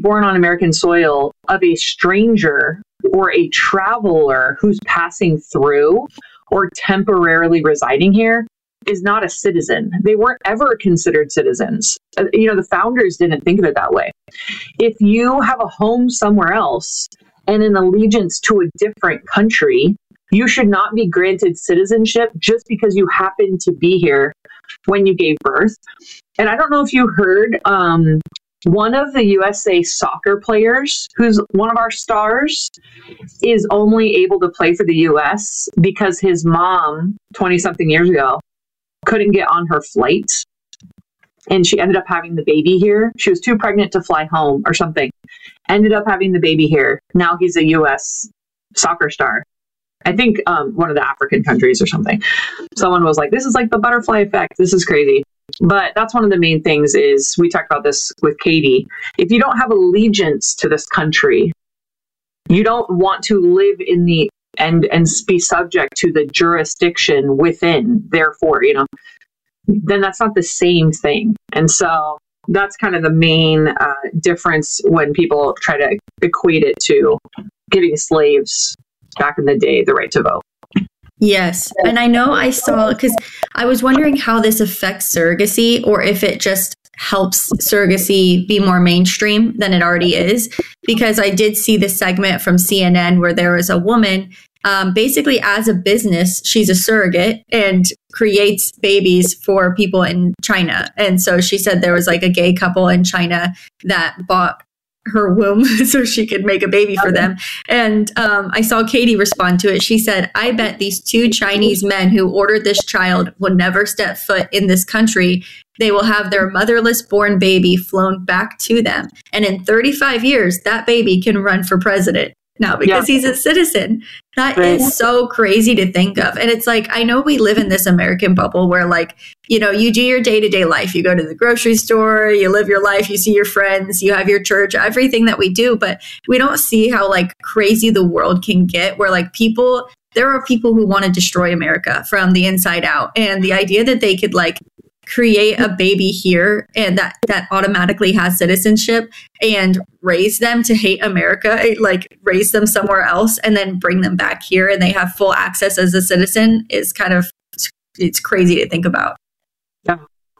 born on American soil of a stranger or a traveler who's passing through or temporarily residing here is not a citizen. They weren't ever considered citizens. The founders didn't think of it that way. If you have a home somewhere else and an allegiance to a different country, you should not be granted citizenship just because you happen to be here when you gave birth. And I don't know if you heard, one of the USA soccer players, who's one of our stars, is only able to play for the US because his mom, 20-something years ago, couldn't get on her flight. And she ended up having the baby here. She was too pregnant to fly home or something. Ended up having the baby here. Now he's a US soccer star. I think one of the African countries or something. Someone was like, this is like the butterfly effect. This is crazy. But that's one of the main things is, we talked about this with Katie. If you don't have allegiance to this country, you don't want to live in the and be subject to the jurisdiction within, therefore, then that's not the same thing. And so that's kind of the main difference when people try to equate it to giving slaves back in the day the right to vote. Yes. And I know I saw, because I was wondering how this affects surrogacy, or if it just helps surrogacy be more mainstream than it already is. Because I did see the segment from CNN where there was a woman, basically as a business, she's a surrogate and creates babies for people in China. And so she said there was like a gay couple in China that bought her womb so she could make a baby for them. And I saw Katie respond to it. She said, I bet these two Chinese men who ordered this child will never step foot in this country. They will have their motherless born baby flown back to them. And in 35 years, that baby can run for president now because he's a citizen. That is so crazy to think of. And it's like, I know we live in this American bubble where, like, you do your day-to-day life. You go to the grocery store, you live your life, you see your friends, you have your church, everything that we do. But we don't see how like crazy the world can get, where like there are people who want to destroy America from the inside out. And the idea that they could like create a baby here and that automatically has citizenship and raise them to hate America, like raise them somewhere else and then bring them back here and they have full access as a citizen is it's crazy to think about. Yeah.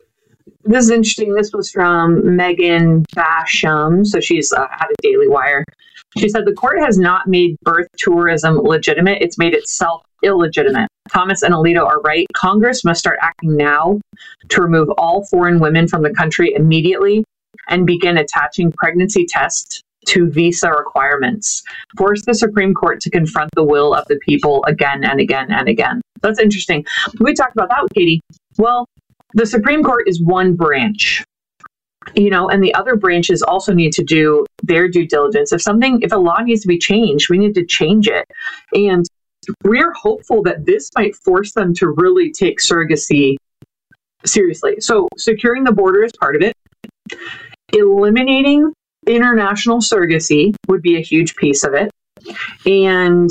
This is interesting. This was from Megan Basham. So she's at a Daily Wire. She said, the court has not made birth tourism legitimate. It's made itself illegitimate. Thomas and Alito are right. Congress must start acting now to remove all foreign women from the country immediately and begin attaching pregnancy tests to visa requirements. Force the Supreme Court to confront the will of the people again and again and again. That's interesting. We talked about that with Katie. Well, the Supreme Court is one branch, and the other branches also need to do their due diligence. If a law needs to be changed, we need to change it. And we're hopeful that this might force them to really take surrogacy seriously. So securing the border is part of it. Eliminating international surrogacy would be a huge piece of it. And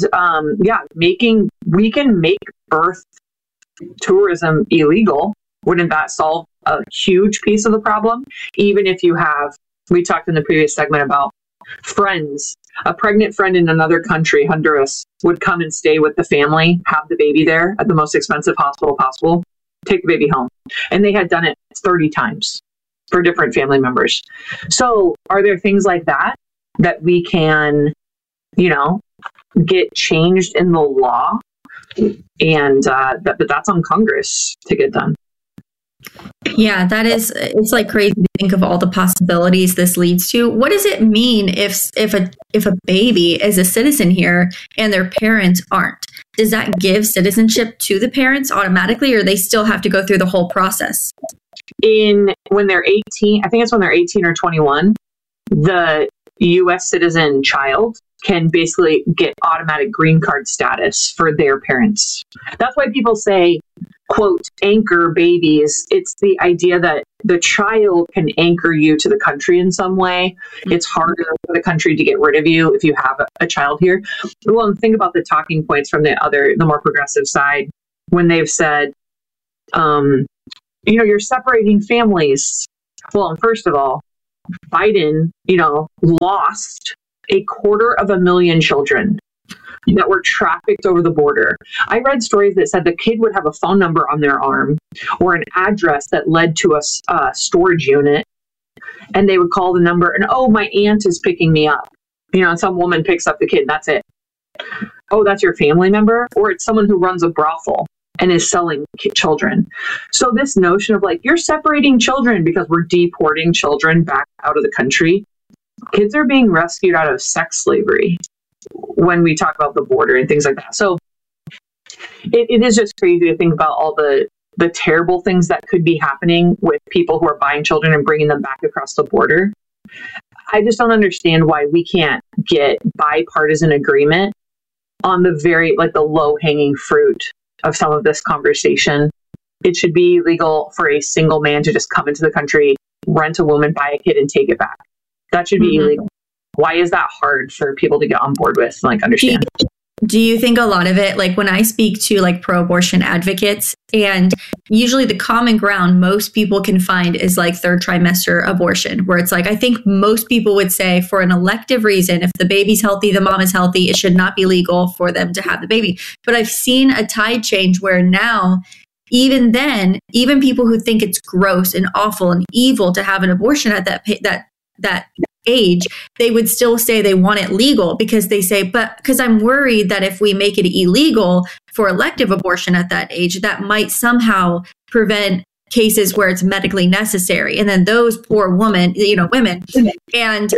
we can make birth tourism illegal. Wouldn't that solve a huge piece of the problem? Even if we talked in the previous segment about friends, a pregnant friend in another country, Honduras, would come and stay with the family, have the baby there at the most expensive hospital possible, take the baby home. And they had done it 30 times for different family members. So are there things like that we can, get changed in the law? And but that's on Congress to get done. Yeah, it's like crazy to think of all the possibilities this leads to. What does it mean if a baby is a citizen here and their parents aren't? Does that give citizenship to the parents automatically, or they still have to go through the whole process? When they're 18, I think it's when they're 18 or 21, the U.S. citizen child can basically get automatic green card status for their parents. That's why people say, quote, anchor babies. It's the idea that the child can anchor you to the country in some way. It's harder for the country to get rid of you if you have a child here. Well, and think about the talking points from the more progressive side when they've said, you're separating families. Well, and first of all, Biden, lost 250,000 children that were trafficked over the border. I read stories that said the kid would have a phone number on their arm or an address that led to a storage unit, and they would call the number and, oh, my aunt is picking me up. And some woman picks up the kid, and that's it. Oh, that's your family member? Or it's someone who runs a brothel and is selling children. So this notion of you're separating children because we're deporting children back out of the country. Kids are being rescued out of sex slavery when we talk about the border and things like that. So it is just crazy to think about all the terrible things that could be happening with people who are buying children and bringing them back across the border. I just don't understand why we can't get bipartisan agreement on the the low-hanging fruit of some of this conversation. It should be legal for a single man to just come into the country, rent a woman, buy a kid, and take it back. That should be illegal. Why is that hard for people to get on board with and understand? Do you think a lot of it, when I speak to pro-abortion advocates, and usually the common ground most people can find is third trimester abortion, where it's I think most people would say for an elective reason, if the baby's healthy, the mom is healthy, it should not be legal for them to have the baby. But I've seen a tide change where now, even then, even people who think it's gross and awful and evil to have an abortion at that age, they would still say they want it legal because they say, but because I'm worried that if we make it illegal for elective abortion at that age, that might somehow prevent cases where it's medically necessary. And then those poor women. And,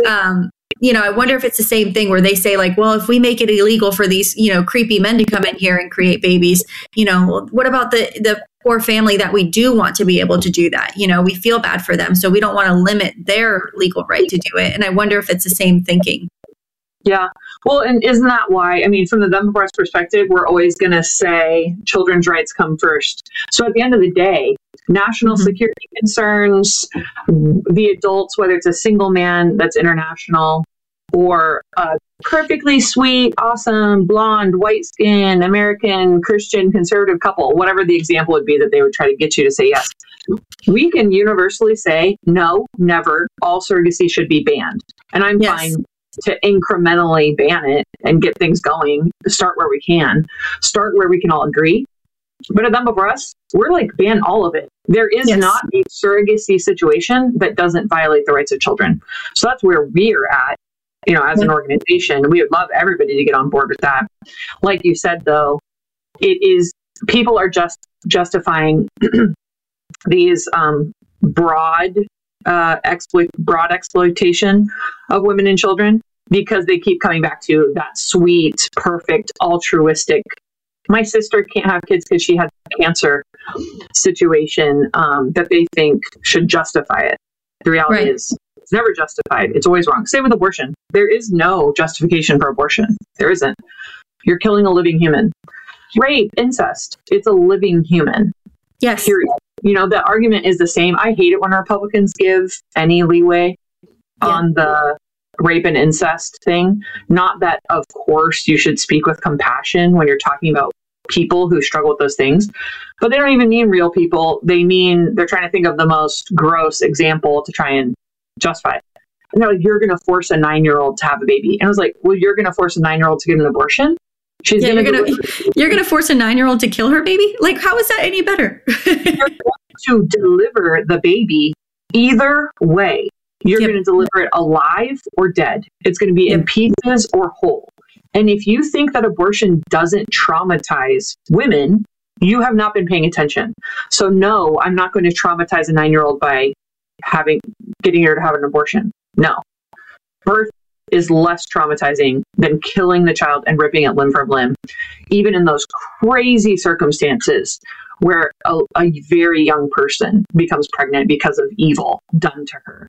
I wonder if it's the same thing where they say well, if we make it illegal for these, creepy men to come in here and create babies, what about the poor family that we do want to be able to do that? We feel bad for them. So we don't want to limit their legal right to do it. And I wonder if it's the same thinking. Yeah. Well, and isn't that why, from the Them Before Us perspective, we're always going to say children's rights come first. So at the end of the day, national security concerns, the adults, whether it's a single man that's international or a perfectly sweet, awesome, blonde, white skin, American, Christian, conservative couple, whatever the example would be that they would try to get you to say yes. We can universally say, no, never, all surrogacy should be banned. And I'm fine to incrementally ban it and get things going, start where we can, start where we can all agree. But at Them Before Us, we're ban all of it. There is not a surrogacy situation that doesn't violate the rights of children. So that's where we're at, as an organization. We would love everybody to get on board with that. Like you said, though, people are just justifying these broad exploitation of women and children because they keep coming back to that sweet, perfect, altruistic, my sister can't have kids because she has cancer situation that they think should justify it. The reality is it's never justified. It's always wrong. Same with abortion. There is no justification for abortion. There isn't. You're killing a living human. Rape, incest, it's a living human. Yes. Period. The argument is the same. I hate it when Republicans give any leeway on the rape and incest thing. Not that, of course, you should speak with compassion when you're talking about people who struggle with those things, but they don't even mean real people. They're trying to think of the most gross example to try and justify it. And they're you're going to force a 9-year-old to have a baby. And I was well, you're going to force a 9-year-old to get an abortion? You're going to force a 9-year-old to kill her baby? How is that any better? You're going to deliver the baby either way. You're going to deliver it alive or dead. It's going to be in pieces or whole. And if you think that abortion doesn't traumatize women, you have not been paying attention. So no, I'm not going to traumatize a 9-year-old by getting her to have an abortion. No. Birth is less traumatizing than killing the child and ripping it limb from limb, even in those crazy circumstances where a very young person becomes pregnant because of evil done to her.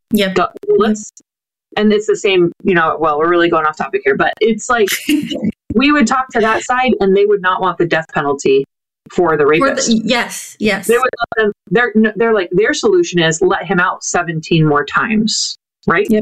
And it's the same, well, we're really going off topic here, but it's we would talk to that side and they would not want the death penalty for the rapist. Yes. They would let them, their solution is let him out 17 more times, right? Yep.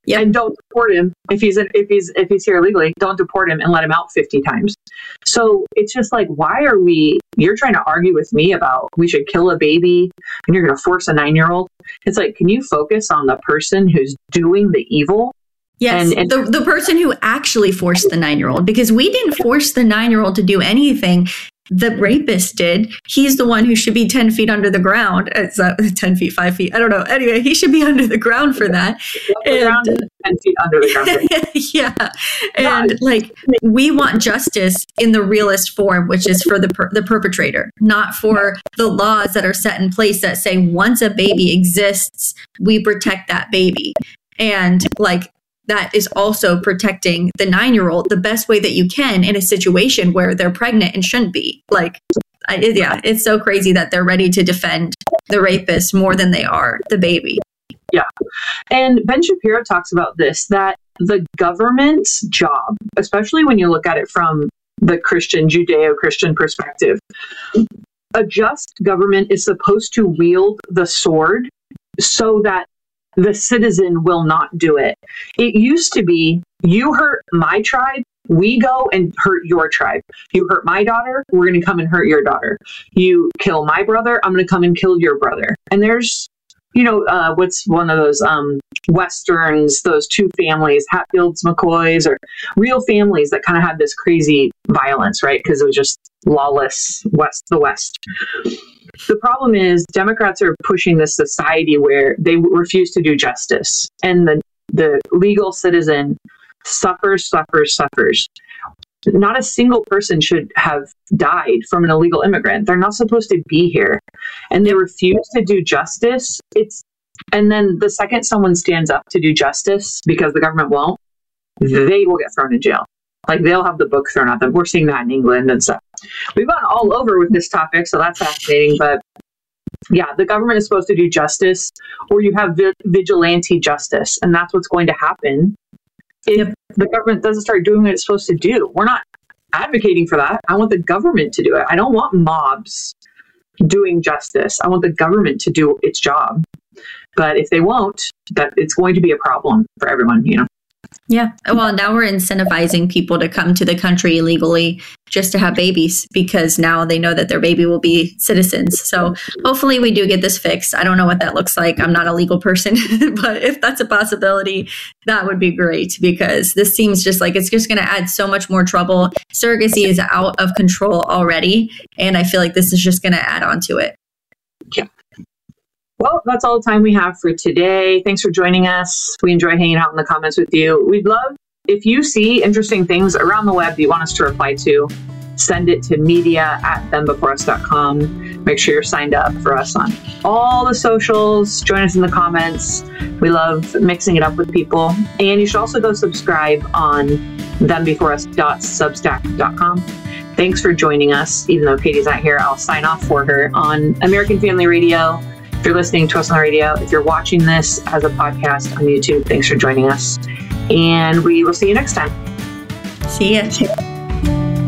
Yep. And don't deport him if he's here illegally. Don't deport him and let him out 50 times. So it's just like, why are you're trying to argue with me about we should kill a baby and you're going to force a 9-year-old? It's like, can you focus on the person who's doing the evil? Yes, and the person who actually forced the 9-year-old, because we didn't force the 9-year-old to do anything. The rapist did. He's the one who should be 10 feet under the ground. It's 10 feet, 5 feet. I don't know. Anyway, he should be under the ground for that. 10 feet under the ground. Yeah. And like, we want justice in the realest form, which is for the perpetrator, not for the laws that are set in place that say once a baby exists, we protect that baby. And like, that is also protecting the 9-year-old the best way that you can in a situation where they're pregnant and shouldn't be. Like, it's so crazy that they're ready to defend the rapist more than they are the baby. Yeah. And Ben Shapiro talks about this, that the government's job, especially when you look at it from the Judeo-Christian perspective, a just government is supposed to wield the sword so that the citizen will not do it. It used to be, you hurt my tribe, we go and hurt your tribe. You hurt my daughter, we're going to come and hurt your daughter. You kill my brother, I'm going to come and kill your brother. And there's, what's one of those Westerns, those two families, Hatfields, McCoys, or real families that kind of had this crazy violence, right? Because it was just lawless the West. The problem is Democrats are pushing this society where they refuse to do justice, and the legal citizen suffers. Not a single person should have died from an illegal immigrant. They're not supposed to be here, and they refuse to do justice. And then the second someone stands up to do justice because the government won't, they will get thrown in jail. Like, they'll have the book thrown at them. We're seeing that in England and stuff. We've gone all over with this topic, so that's fascinating. But yeah, the government is supposed to do justice, or you have vigilante justice. And that's what's going to happen if the government doesn't start doing what it's supposed to do. We're not advocating for that. I want the government to do it. I don't want mobs doing justice. I want the government to do its job. But if they won't, that it's going to be a problem for everyone, Yeah. Well, now we're incentivizing people to come to the country illegally just to have babies, because now they know that their baby will be citizens. So hopefully we do get this fixed. I don't know what that looks like. I'm not a legal person, but if that's a possibility, that would be great, because this seems just like it's just going to add so much more trouble. Surrogacy is out of control already, and I feel like this is just going to add on to it. Yeah. Well, that's all the time we have for today. Thanks for joining us. We enjoy hanging out in the comments with you. We'd love if you see interesting things around the web that you want us to reply to, send it to media@thembeforeus.com. Make sure you're signed up for us on all the socials. Join us in the comments. We love mixing it up with people. And you should also go subscribe on thembeforeus.substack.com. Thanks for joining us. Even though Katie's not here, I'll sign off for her on American Family Radio. If you're listening to us on the radio, if you're watching this as a podcast on YouTube, thanks for joining us. And we will see you next time. See ya.